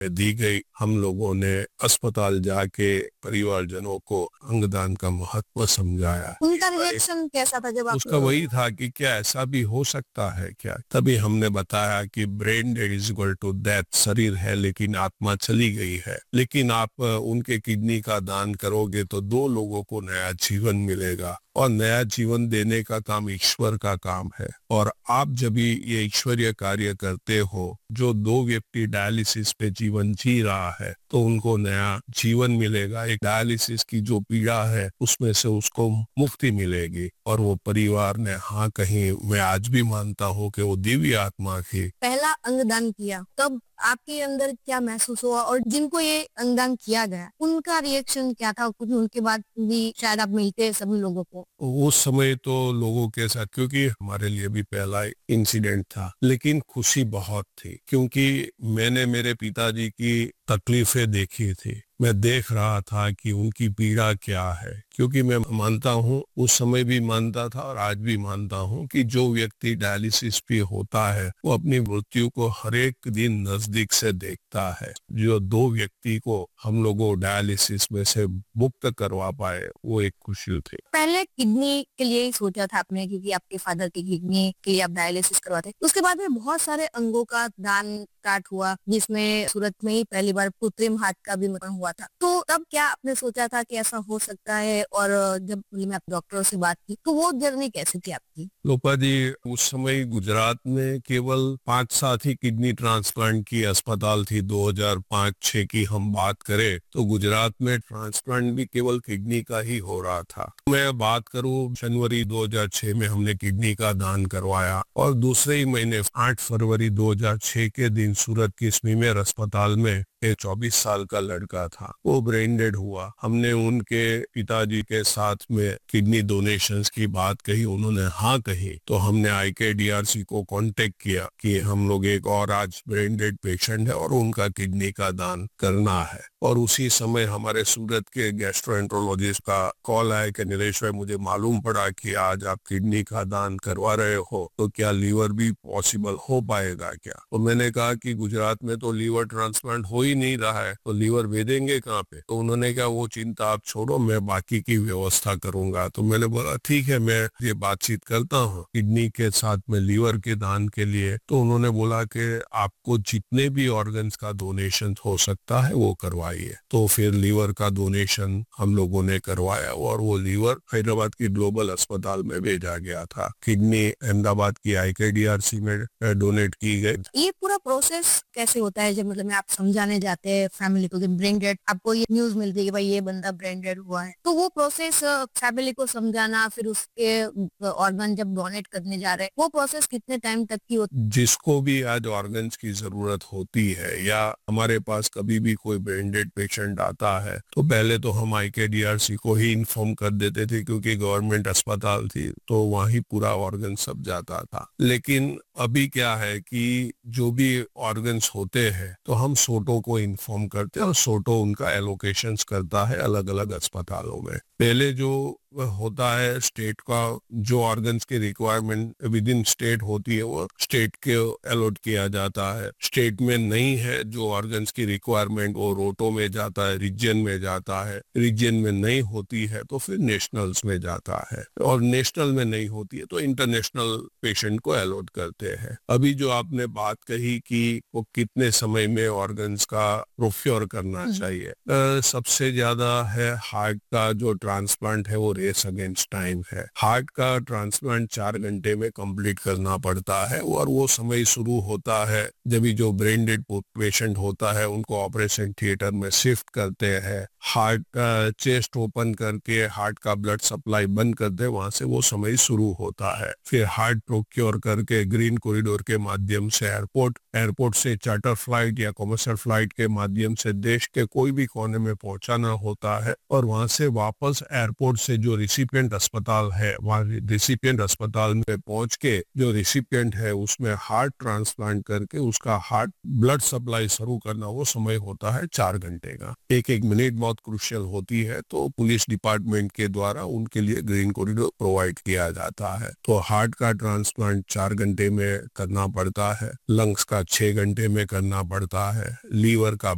दी गई। हम लोगों ने अस्पताल जाके परिवारजनों को अंगदान का महत्व समझाया। उनका रिएक्शन कैसा था जब आप उसका वही था कि क्या ऐसा भी हो सकता है क्या। तभी हमने बताया कि brain dead is equal to death, शरीर है लेकिन आत्मा चली गई है। लेकिन आप उनके किडनी का दान करोगे तो दो लोगों को नया जीवन मिलेगा, और नया जीवन देने का काम ईश्वर का काम है। और आप जब भी ये ईश्वरीय कार्य करते हो, जो दो व्यक्ति डायलिसिस पे जीवन जी रहा है तो उनको नया जीवन मिलेगा। एक डायलिसिस की जो पीड़ा है उसमें से उसको मुक्ति मिलेगी। और वो परिवार ने हाँ कहीं, मैं आज भी मानता हूँ कि वो दिव्य आत्मा की। पहला अंगदान किया तब आपके अंदर क्या महसूस हुआ, और जिनको ये अंगदान किया गया उनका रिएक्शन क्या था? कुछ उनके बाद भी शायद आप मिलते हैं सभी लोगों को। उस समय तो लोगों के साथ, क्योंकि हमारे लिए भी पहला इंसिडेंट था, लेकिन खुशी बहुत थी क्योंकि मैंने मेरे पिताजी की तकलीफें देखी थी। मैं देख रहा था कि उनकी पीड़ा क्या है, क्योंकि मैं मानता हूँ, उस समय भी मानता था और आज भी मानता हूँ कि जो व्यक्ति डायलिसिस पे होता है वो अपनी मृत्यु को हर एक दिन नजदीक से देखता है। जो दो व्यक्ति को हम लोगों डायलिसिस में से मुक्त करवा पाए, वो एक खुशी थी। पहले किडनी के लिए ही सोचा था आपने, क्योंकि आपके फादर की किडनी के लिए आप डायलिसिस करवाते। उसके बाद में बहुत सारे अंगों का दान स्टार्ट हुआ, जिसमें सूरत में ही पहली बार कृत्रिम हार्ट का भी मरण हुआ था। तो तब क्या आपने सोचा था कि ऐसा हो सकता है? और जब मैं डॉक्टरों से बात की तो वो जर्नी कैसी थी आपकी? लोपा जी, उस समय गुजरात में केवल 5-7 ही किडनी ट्रांसप्लांट की अस्पताल थी। 2005-6 की हम बात करें तो गुजरात में ट्रांसप्लांट भी केवल किडनी का ही हो रहा था। मैं बात करूं, जनवरी 2006 में हमने किडनी का दान करवाया, और दूसरे ही महीने 8 फरवरी 2006 के दिन सूरत की स्मीमेर अस्पताल में एक 24 साल का लड़का था, वो ब्रेन डेड हुआ। हमने उनके पिताजी के साथ में किडनी डोनेशंस की बात कही, उन्होंने हाँ कही, तो हमने IKDRC को कांटेक्ट किया कि हम लोग एक और आज ब्रेन डेड पेशेंट है और उनका किडनी का दान करना है। और उसी समय हमारे सूरत के गैस्ट्रोएंट्रोलॉजिस्ट का कॉल आया कि नरेश भाई, मुझे मालूम पड़ा कि आज आप किडनी का दान करवा रहे हो, तो क्या लीवर भी पॉसिबल हो पाएगा क्या। तो मैंने कहा कि गुजरात में तो लीवर ट्रांसप्लांट हो ही नहीं रहा है, तो लीवर भेजेंगे कहाँ पे। तो उन्होंने कहा वो चिंता आप छोड़ो, मैं बाकी की व्यवस्था करूंगा। तो मैंने बोला ठीक है, मैं ये बातचीत करता हूँ किडनी के साथ में लीवर के दान के लिए। तो उन्होंने बोला कि आपको जितने भी ऑर्गन्स का डोनेशन हो सकता है वो करवाइए। तो फिर लीवर का डोनेशन हम लोगों ने करवाया, और वो लीवर हैदराबाद की ग्लोबल अस्पताल में भेजा गया था। किडनी अहमदाबाद की IKDRC में डोनेट की गई। ये पूरा प्रोसेस कैसे होता है? जब में आप समझाने जाते हैं फैमिली को कि ब्रेन डेड, आपको ये न्यूज मिलती है कि भाई ये बंदा ब्रेन डेड हुआ है, तो वो प्रोसेस फैमिली को समझाना, फिर उसके ऑर्गन जब डोनेट करने जा रहे हैं, वो प्रोसेस कितने टाइम तक की होती जिसको भी आज ऑर्गन्स की जरूरत होती है, या हमारे पास कभी भी कोई ब्रेन डेड पेशेंट आता है, तो पहले तो हम IKDRC को ही इन्फॉर्म कर देते थे, क्योंकि गवर्नमेंट अस्पताल थी तो वहाँ ही पूरा ऑर्गन सब जाता था। लेकिन अभी क्या है कि जो भी ऑर्गन्स होते हैं तो हम सोटो को इन्फॉर्म करते हैं, और सोटो उनका एलोकेशंस करता है अलग अलग अस्पतालों में। पहले जो होता है, स्टेट का जो ऑर्गन्स की रिक्वायरमेंट विद इन स्टेट होती है वो स्टेट के अलॉट किया जाता है। स्टेट में नहीं है जो ऑर्गन्स की रिक्वायरमेंट, वो रोटो में जाता है, रीजन में जाता है। रीजन में नहीं होती है तो फिर नेशनल्स में जाता है, और नेशनल में नहीं होती है तो इंटरनेशनल पेशेंट को अलॉट करते हैं। अभी जो आपने बात कही कि वो कितने समय में ऑर्गन्स का प्रोक्योर करना है? चाहिए, सबसे ज्यादा है हार्ट का जो ट्रांसप्लांट है वो रेस अगेंस्ट टाइम है। हार्ट का ट्रांसप्लांट 4 घंटे में कंप्लीट करना पड़ता है, और वो समय शुरू होता है जब भी जो ब्रेन डेड पेशेंट होता है उनको ऑपरेशन थिएटर में शिफ्ट करते हैं। हार्ट चेस्ट ओपन करके हार्ट का ब्लड सप्लाई बंद करते हैं, वहां से वो समय शुरू होता है। फिर हार्ट प्रोक्योर करके ग्रीन कॉरिडोर के माध्यम से एयरपोर्ट से चार्टर फ्लाइट या कमर्शियल फ्लाइट के माध्यम से देश के कोई भी कोने में पहुंचाना होता है, और वहां से वापस एयरपोर्ट से जो रिसिपिएंट अस्पताल है, वहाँ रिसिपिएंट अस्पताल में पहुंच के जो रिसिपिएंट है उसमें हार्ट ट्रांसप्लांट करके उसका हार्ट ब्लड सप्लाई शुरू करना, वो समय होता है 4 घंटे का। एक एक मिनट बहुत क्रुशियल होती है, तो पुलिस डिपार्टमेंट के द्वारा उनके लिए ग्रीन कॉरिडोर प्रोवाइड किया जाता है। तो हार्ट का ट्रांसप्लांट 4 घंटे में करना पड़ता है, लंग्स का 6 घंटे में करना पड़ता है, लीवर का